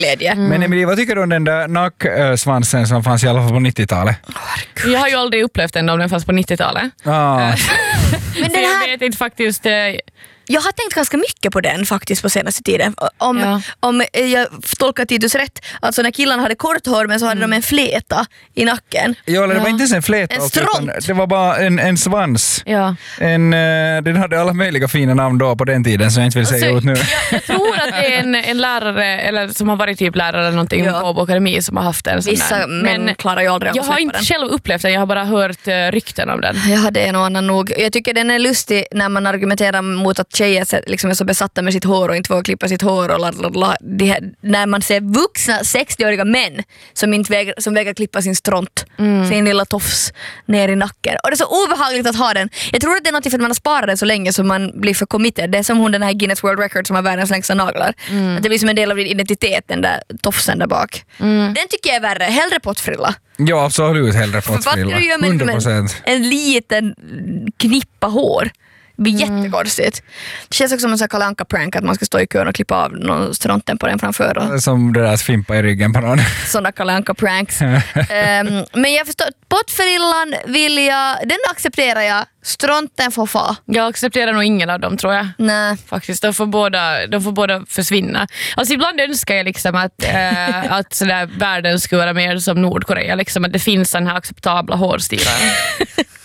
glädje. Men Emilie, vad tycker du om den där nacksvansen som fanns i alla fall på 90-talet? Jag har ju aldrig upplevt den om den fanns på 90-talet. Men den jag här... vet inte faktiskt... Jag har tänkt ganska mycket på den faktiskt på senaste tiden. Om jag tolkar Titus rätt, alltså när killarna hade kort hår men så hade de en fläta i nacken. Ja, eller det var inte ens en fläta. En stront. Det var bara en svans. Ja. Den hade alla möjliga fina namn då på den tiden som jag inte vill säga ut nu. Jag tror att det är en lärare eller som har varit typ lärare eller någonting på akademi som har haft en sån Vissa där. men klarar ju aldrig av jag att har släppa inte den. själv upplevt den, jag har bara hört rykten om den. Jag hade en och annan nog. Jag tycker den är lustig när man argumenterar mot att tjejer liksom är så besatta med sitt hår och inte får klippa sitt hår och när man ser vuxna 60-åriga män som vägrar klippa sin stront, sin lilla tofs ner i nacken. Och det är så obehagligt att ha den. Jag tror att det är något för att man har sparat den så länge så man blir för committed. Det är som hon den här Guinness World Record som har världens längsta naglar. Att det blir som en del av din identitet, den där tofsen där bak. Den tycker jag är värre. Hellre pottfrilla. Ja, absolut hellre pottfrilla. 100%. En liten knippa hår. Det blir jättekonstigt. Det känns också som en sån Kalle Anka-prank att man ska stå i kön och klippa av någon stronten på den framför. Och som det där att fimpa i ryggen på någon. sådana Kalle Anka-pranks. Men jag förstår, pottfrillan den accepterar jag. Stronten får fa. Jag accepterar nog ingen av dem, tror jag. Nej. Faktiskt, de får båda försvinna. Alltså ibland önskar jag liksom att sådär, världen skulle vara mer som Nordkorea, liksom, att det finns den här acceptabla hårstilen.